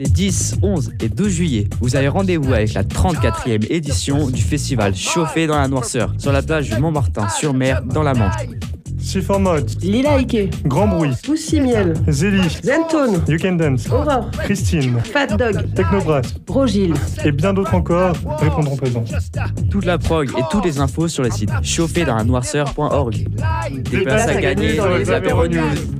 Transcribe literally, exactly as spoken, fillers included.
Les dix, onze et douze juillet, vous avez rendez-vous avec la trente-quatrième édition du festival Chauffé dans la Noirceur, sur la plage du Montmartin-sur-Mer, dans la Manche. Chiffon Mode, Lila Ike, Grand Bruit, Pussy Miel, Zélie, Zentone, You Can Dance, Aurore, Christine, Fat Dog, Technobrass Brogil. et bien d'autres encore répondront présents. Toute la prog et toutes les infos sur le site chauffé dans la noirceur point org. Des places à gagner dans les apéros news.